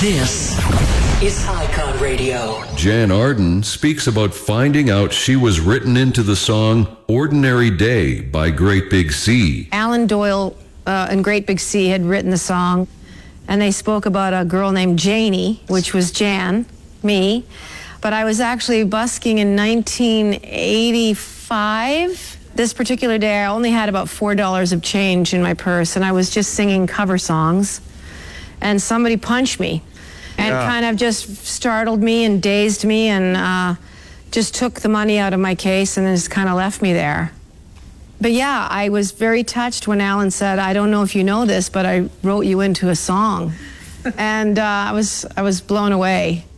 This is Icon Radio. Jan Arden speaks about finding out she was written into the song Ordinary Day by Great Big Sea. Alan Doyle and Great Big Sea had written the song, and they spoke about a girl named Janie, which was Jan, me. But I was actually busking in 1985. This particular day, I only had about $4 of change in my purse, and I was just singing cover songs. And somebody punched me and kind of just startled me and dazed me and just took the money out of my case and then just kind of left me there. But yeah, I was very touched when Alan said, I don't know if you know this, but I wrote you into a song. And I was blown away.